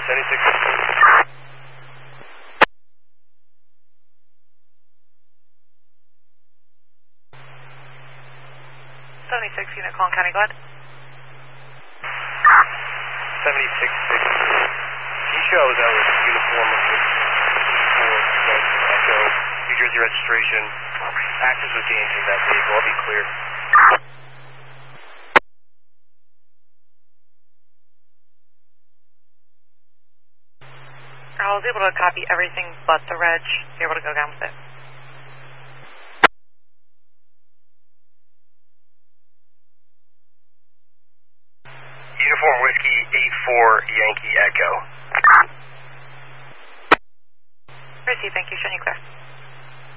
Unit calling County Glad. 76. He shows that was uniform of 4 Echo, New Jersey registration. Actors with danger in that vehicle. I'll be clear. I was able to copy everything but the reg. Be able to go down with it. Uniform Whiskey 84 Yankee Echo. Receive, thank you. Showing you clear.